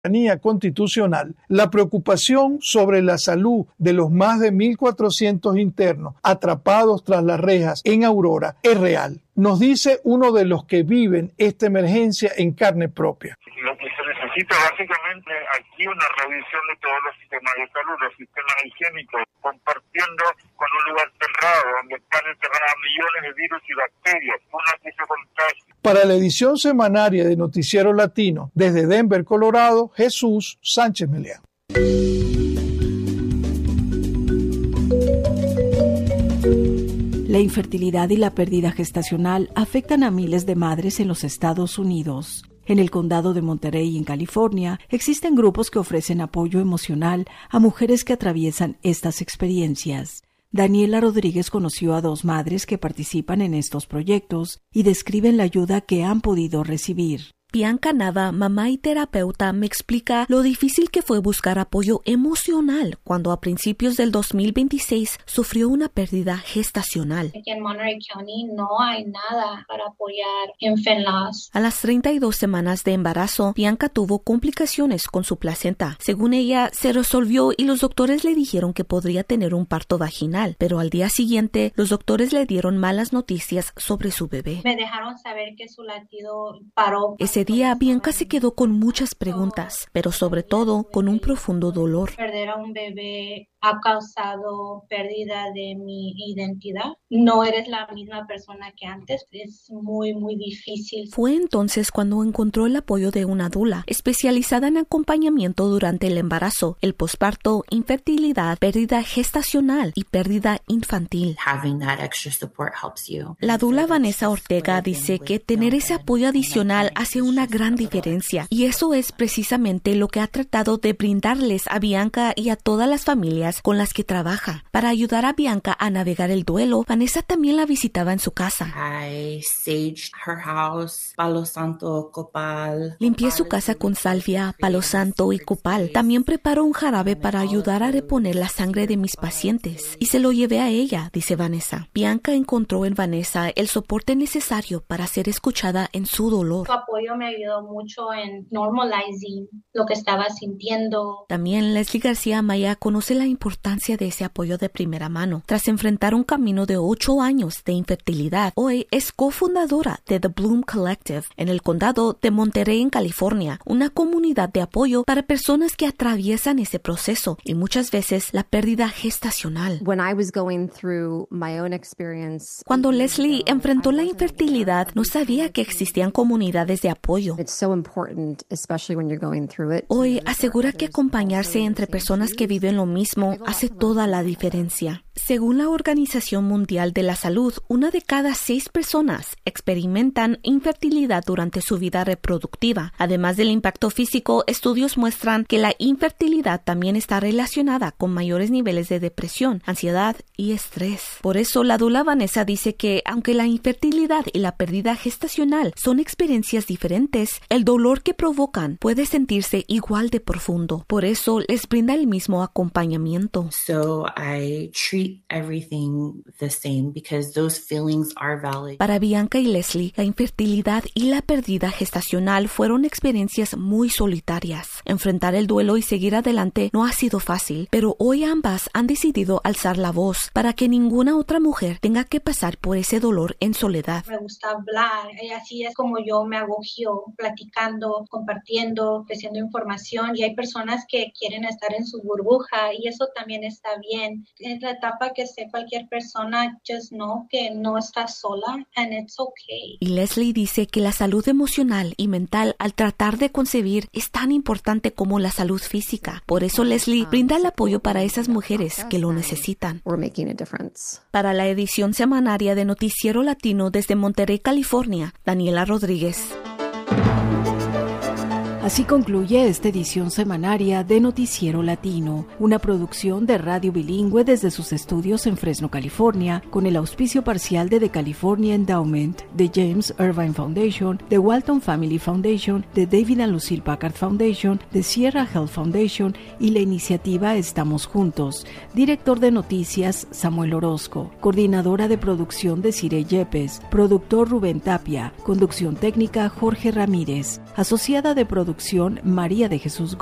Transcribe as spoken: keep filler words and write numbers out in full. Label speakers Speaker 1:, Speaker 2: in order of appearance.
Speaker 1: constitucional, la preocupación sobre la salud de los más de mil cuatrocientos internos atrapados tras las rejas en Aurora es real. Nos dice uno de los que viven esta emergencia en carne propia.
Speaker 2: Lo que se necesita básicamente aquí una revisión de todos los sistemas de salud, los sistemas higiénicos, compartiendo con un lugar cerrado, donde están encerradas millones de virus y bacterias, una que se contagia.
Speaker 1: Para la edición semanaria de Noticiero Latino, desde Denver, Colorado, Jesús Sánchez Meleán.
Speaker 3: La infertilidad y la pérdida gestacional afectan a miles de madres en los Estados Unidos. En el condado de Monterey, en California, existen grupos que ofrecen apoyo emocional a mujeres que atraviesan estas experiencias. Daniela Rodríguez conoció a dos madres que participan en estos proyectos y describen la ayuda que han podido recibir.
Speaker 4: Bianca Nava, mamá y terapeuta, me explica lo difícil que fue buscar apoyo emocional cuando a principios del dos mil veintiséis sufrió una pérdida gestacional.
Speaker 5: Aquí en Monterey County no hay nada para apoyar infant loss.
Speaker 4: A las treinta y dos semanas de embarazo, Bianca tuvo complicaciones con su placenta. Según ella, se resolvió y los doctores le dijeron que podría tener un parto vaginal, pero al día siguiente, los doctores le dieron malas noticias sobre su bebé.
Speaker 5: Me dejaron saber que su latido paró.
Speaker 4: Ese día, Bianca se quedó con muchas preguntas, pero sobre todo con un profundo dolor.
Speaker 5: Perder a un bebé ha causado pérdida de mi identidad. No eres la misma persona que antes. Es muy, muy difícil.
Speaker 4: Fue entonces cuando encontró el apoyo de una dula, especializada en acompañamiento durante el embarazo, el posparto, infertilidad, pérdida gestacional y pérdida infantil. La dula Vanessa Ortega dice que tener ese apoyo adicional hace una gran diferencia, y eso es precisamente lo que ha tratado de brindarles a Bianca y a todas las familias con las que trabaja. Para ayudar a Bianca a navegar el duelo, Vanessa también la visitaba en su casa.
Speaker 6: I saged her house, palo santo, copal.
Speaker 4: Limpié su casa con salvia, palo santo y copal. También preparó un jarabe para ayudar a reponer la sangre de mis pacientes y se lo llevé a ella, dice Vanessa. Bianca encontró en Vanessa el soporte necesario para ser escuchada en su dolor.
Speaker 5: Su apoyo me ayudó mucho en normalizing lo que estaba sintiendo.
Speaker 4: También Leslie García Maya conoce la importancia de ese apoyo de primera mano. Tras enfrentar un camino de ocho años de infertilidad, hoy es cofundadora de The Bloom Collective en el condado de Monterey, en California, una comunidad de apoyo para personas que atraviesan ese proceso y muchas veces la pérdida gestacional. Cuando Leslie enfrentó la infertilidad, no sabía que existían comunidades de apoyo. Hoy asegura que acompañarse entre personas que viven lo mismo hace toda la diferencia. Según la Organización Mundial de la Salud, una de cada seis personas experimentan infertilidad durante su vida reproductiva. Además del impacto físico, estudios muestran que la infertilidad también está relacionada con mayores niveles de depresión, ansiedad y estrés. Por eso, la dula Vanessa dice que, aunque la infertilidad y la pérdida gestacional son experiencias diferentes, el dolor que provocan puede sentirse igual de profundo. Por eso, les brinda el mismo acompañamiento.
Speaker 6: So I treat everything the same because those feelings are valid.
Speaker 4: Para Bianca y Leslie, la infertilidad y la pérdida gestacional fueron experiencias muy solitarias. Enfrentar el duelo y seguir adelante no ha sido fácil, pero hoy ambas han decidido alzar la voz para que ninguna otra mujer tenga que pasar por ese dolor en soledad.
Speaker 5: Me gusta hablar, y así es como yo me agogio, platicando, compartiendo, ofreciendo información, y hay personas que quieren estar en su burbuja y eso también está bien. Es la etapa que sé cualquier persona, just know que no está sola and it's okay.
Speaker 4: Y Leslie dice que la salud emocional y mental al tratar de concebir es tan importante como la salud física. Por eso Leslie brinda el apoyo para esas mujeres que lo necesitan. Para la edición semanaria de Noticiero Latino desde Monterey, California, Daniela Rodríguez.
Speaker 3: Así concluye esta edición semanaria de Noticiero Latino, una producción de Radio Bilingüe desde sus estudios en Fresno, California, con el auspicio parcial de The California Endowment, de James Irvine Foundation, de Walton Family Foundation, de David and Lucille Packard Foundation, de Sierra Health Foundation y la iniciativa Estamos Juntos. Director de Noticias, Samuel Orozco. Coordinadora de producción, Desiree Yepes. Productor, Rubén Tapia. Conducción técnica, Jorge Ramírez. Asociada de producción, producción María de Jesús